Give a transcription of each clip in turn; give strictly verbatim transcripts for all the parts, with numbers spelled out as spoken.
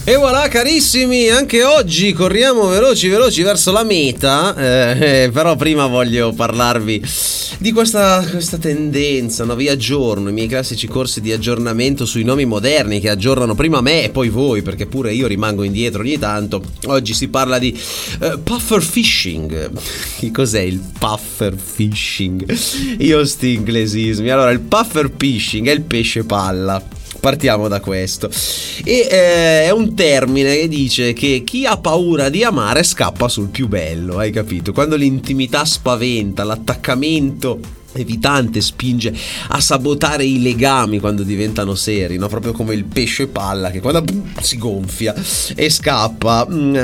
E voilà carissimi, anche oggi corriamo veloci veloci verso la meta, eh, eh, però prima voglio parlarvi di questa, questa tendenza, no? Vi aggiorno, i miei classici corsi di aggiornamento sui nomi moderni che aggiornano prima me e poi voi, perché pure io rimango indietro ogni tanto. Oggi si parla di uh, puffer fishing. Che cos'è il puffer fishing? Io sti inglesismi. Allora, il puffer fishing è il pesce palla. Partiamo da questo. E eh, è un termine che dice che chi ha paura di amare scappa sul più bello, hai capito? Quando l'intimità spaventa, l'attaccamento evitante spinge a sabotare i legami quando diventano seri, no? Proprio come il pesce palla che quando si gonfia e scappa,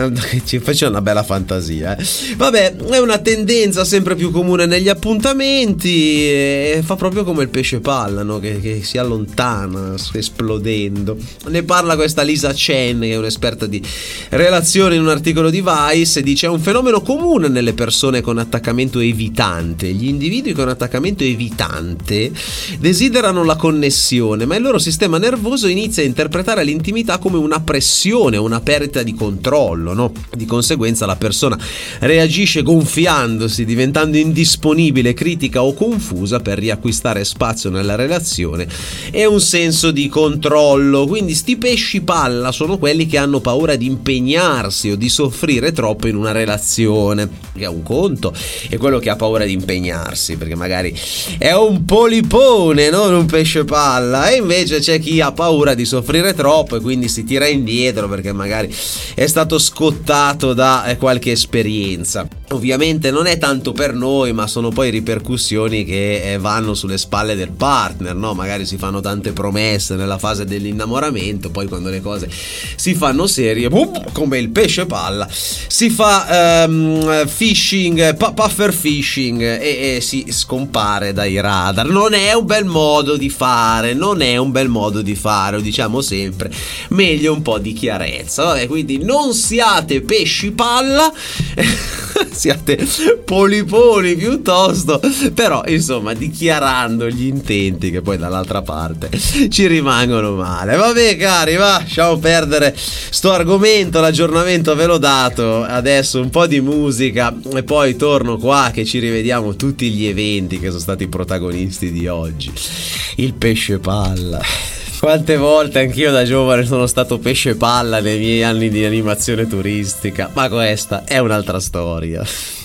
ci faccia una bella fantasia, eh? Vabbè, è una tendenza sempre più comune negli appuntamenti e fa proprio come il pesce palla, no? Che, che si allontana esplodendo. Ne parla questa Lisa Chen, che è un'esperta di relazioni, in un articolo di Vice, e dice: è un fenomeno comune nelle persone con attaccamento evitante. Gli individui con attaccamento evitante desiderano la connessione, ma il loro sistema nervoso inizia a interpretare l'intimità come una pressione, una perdita di controllo, no? Di conseguenza la persona reagisce gonfiandosi, diventando indisponibile, critica o confusa per riacquistare spazio nella relazione e un senso di controllo. Quindi sti pesci palla sono quelli che hanno paura di impegnarsi o di soffrire troppo in una relazione, che è un conto, e quello che ha paura di impegnarsi perché magari è un polipone, non un pesce palla. E invece c'è chi ha paura di soffrire troppo e quindi si tira indietro perché magari è stato scottato da qualche esperienza. Ovviamente non è tanto per noi, ma sono poi ripercussioni che vanno sulle spalle del partner, no? Magari si fanno tante promesse nella fase dell'innamoramento, poi quando le cose si fanno serie, boom, come il pesce palla, si fa um, fishing, pu- puffer fishing e, e si scompare dai radar. Non è un bel modo di fare, non è un bel modo di fare, lo diciamo sempre, meglio un po' di chiarezza. Vabbè, quindi non siate pesci palla, siate poliponi piuttosto, però insomma dichiarando gli intenti che poi dall'altra parte ci rimangono male. Vabbè cari, va, lasciamo perdere sto argomento, l'aggiornamento ve l'ho dato, adesso un po' di musica e poi torno qua che ci rivediamo tutti gli eventi che sono stati protagonisti di oggi. Il pesce palla. Quante volte anch'io da giovane sono stato pesce palla nei miei anni di animazione turistica, ma questa è un'altra storia.